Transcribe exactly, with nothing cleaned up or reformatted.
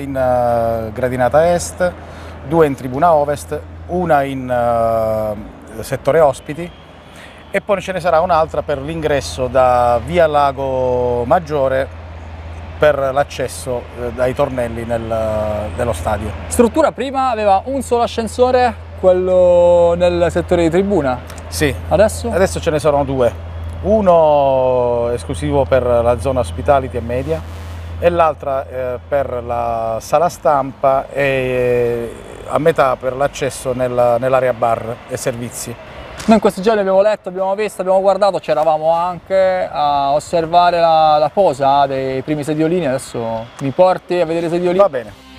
in uh, gradinata est, due in tribuna ovest, una in uh, settore ospiti e poi ce ne sarà un'altra per l'ingresso da via Lago Maggiore per l'accesso uh, dai tornelli nel, uh, dello stadio. Struttura prima aveva un solo ascensore, quello nel settore di tribuna? Sì, adesso? Adesso ce ne sono due, uno esclusivo per la zona hospitality e media e l'altra eh, per la sala stampa e eh, a metà per l'accesso nel, nell'area bar e servizi. Noi in questi giorni abbiamo letto, abbiamo visto, abbiamo guardato, c'eravamo anche a osservare la, la posa dei primi sediolini, adesso mi porti a vedere i sediolini? Va bene.